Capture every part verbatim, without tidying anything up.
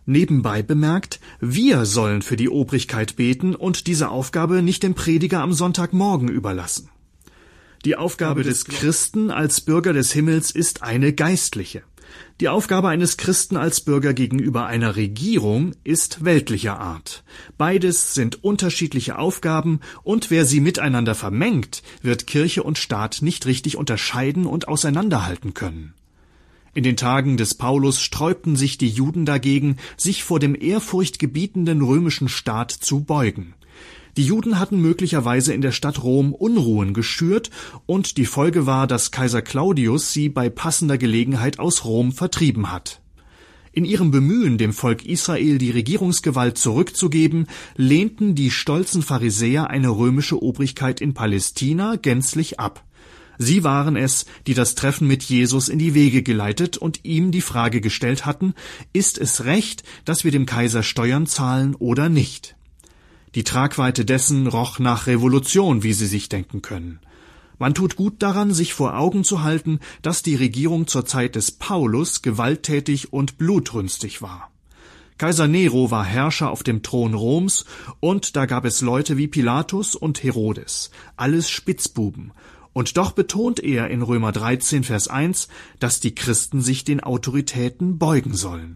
Nebenbei bemerkt, wir sollen für die Obrigkeit beten und diese Aufgabe nicht dem Prediger am Sonntagmorgen überlassen. Die Aufgabe des Christen als Bürger des Himmels ist eine geistliche. Die Aufgabe eines Christen als Bürger gegenüber einer Regierung ist weltlicher Art. Beides sind unterschiedliche Aufgaben, und wer sie miteinander vermengt, wird Kirche und Staat nicht richtig unterscheiden und auseinanderhalten können. In den Tagen des Paulus sträubten sich die Juden dagegen, sich vor dem ehrfurchtgebietenden römischen Staat zu beugen. Die Juden hatten möglicherweise in der Stadt Rom Unruhen geschürt, und die Folge war, dass Kaiser Claudius sie bei passender Gelegenheit aus Rom vertrieben hat. In ihrem Bemühen, dem Volk Israel die Regierungsgewalt zurückzugeben, lehnten die stolzen Pharisäer eine römische Obrigkeit in Palästina gänzlich ab. Sie waren es, die das Treffen mit Jesus in die Wege geleitet und ihm die Frage gestellt hatten: Ist es recht, dass wir dem Kaiser Steuern zahlen oder nicht? Die Tragweite dessen roch nach Revolution, wie Sie sich denken können. Man tut gut daran, sich vor Augen zu halten, dass die Regierung zur Zeit des Paulus gewalttätig und blutrünstig war. Kaiser Nero war Herrscher auf dem Thron Roms, und da gab es Leute wie Pilatus und Herodes, alles Spitzbuben. Und doch betont er in Römer dreizehn, Vers eins, dass die Christen sich den Autoritäten beugen sollen.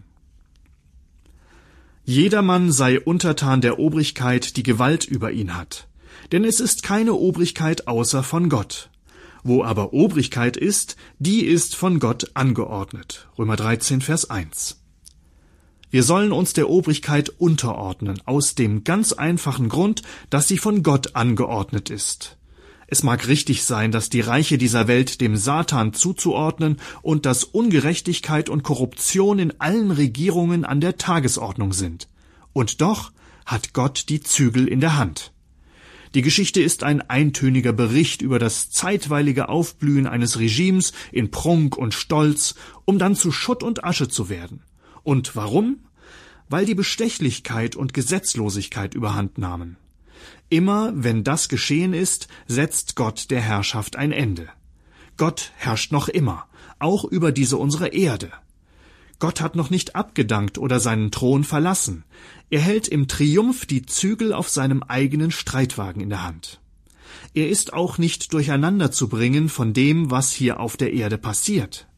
Jedermann sei untertan der Obrigkeit, die Gewalt über ihn hat. Denn es ist keine Obrigkeit außer von Gott. Wo aber Obrigkeit ist, die ist von Gott angeordnet. Römer dreizehn, Vers eins. Wir sollen uns der Obrigkeit unterordnen, aus dem ganz einfachen Grund, dass sie von Gott angeordnet ist. Es mag richtig sein, dass die Reiche dieser Welt dem Satan zuzuordnen und dass Ungerechtigkeit und Korruption in allen Regierungen an der Tagesordnung sind. Und doch hat Gott die Zügel in der Hand. Die Geschichte ist ein eintöniger Bericht über das zeitweilige Aufblühen eines Regimes in Prunk und Stolz, um dann zu Schutt und Asche zu werden. Und warum? Weil die Bestechlichkeit und Gesetzlosigkeit überhand nahmen. Immer, wenn das geschehen ist, setzt Gott der Herrschaft ein Ende. Gott herrscht noch immer, auch über diese unsere Erde. Gott hat noch nicht abgedankt oder seinen Thron verlassen. Er hält im Triumph die Zügel auf seinem eigenen Streitwagen in der Hand. Er ist auch nicht durcheinander zu bringen von dem, was hier auf der Erde passiert.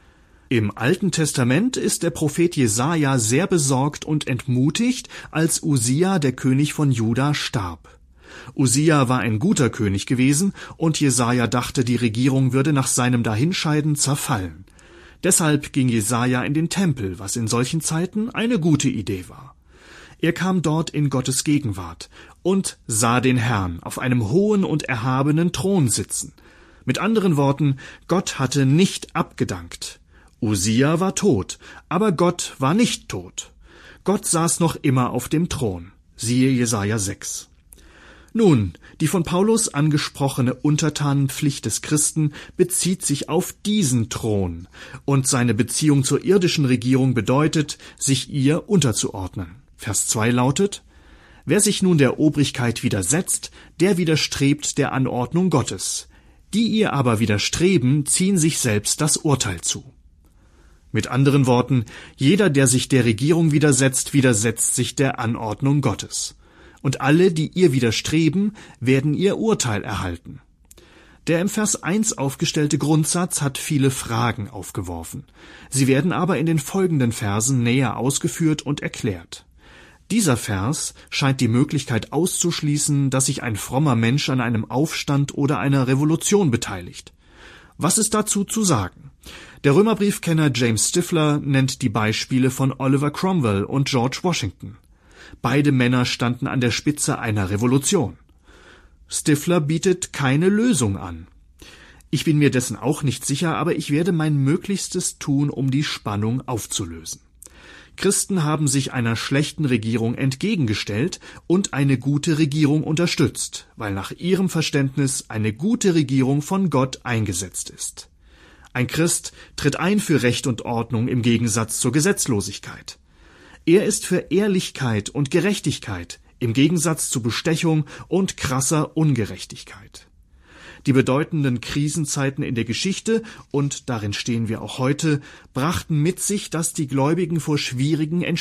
Im Alten Testament ist der Prophet Jesaja sehr besorgt und entmutigt, als Usia, der König von Juda, starb. Usia war ein guter König gewesen, und Jesaja dachte, die Regierung würde nach seinem Dahinscheiden zerfallen. Deshalb ging Jesaja in den Tempel, was in solchen Zeiten eine gute Idee war. Er kam dort in Gottes Gegenwart und sah den Herrn auf einem hohen und erhabenen Thron sitzen. Mit anderen Worten, Gott hatte nicht abgedankt. Usia war tot, aber Gott war nicht tot. Gott saß noch immer auf dem Thron. Siehe Jesaja sechs. Nun, die von Paulus angesprochene Untertanenpflicht des Christen bezieht sich auf diesen Thron, und seine Beziehung zur irdischen Regierung bedeutet, sich ihr unterzuordnen. Vers zwei lautet: Wer sich nun der Obrigkeit widersetzt, der widerstrebt der Anordnung Gottes. Die ihr aber widerstreben, ziehen sich selbst das Urteil zu. Mit anderen Worten, jeder, der sich der Regierung widersetzt, widersetzt sich der Anordnung Gottes. Und alle, die ihr widerstreben, werden ihr Urteil erhalten. Der im Vers eins aufgestellte Grundsatz hat viele Fragen aufgeworfen. Sie werden aber in den folgenden Versen näher ausgeführt und erklärt. Dieser Vers scheint die Möglichkeit auszuschließen, dass sich ein frommer Mensch an einem Aufstand oder einer Revolution beteiligt. Was ist dazu zu sagen? Der Römerbriefkenner James Stifler nennt die Beispiele von Oliver Cromwell und George Washington. Beide Männer standen an der Spitze einer Revolution. Stifler bietet keine Lösung an. Ich bin mir dessen auch nicht sicher, aber ich werde mein Möglichstes tun, um die Spannung aufzulösen. Christen haben sich einer schlechten Regierung entgegengestellt und eine gute Regierung unterstützt, weil nach ihrem Verständnis eine gute Regierung von Gott eingesetzt ist. Ein Christ tritt ein für Recht und Ordnung im Gegensatz zur Gesetzlosigkeit. Er ist für Ehrlichkeit und Gerechtigkeit im Gegensatz zu Bestechung und krasser Ungerechtigkeit. Die bedeutenden Krisenzeiten in der Geschichte, und darin stehen wir auch heute, brachten mit sich, dass die Gläubigen vor schwierigen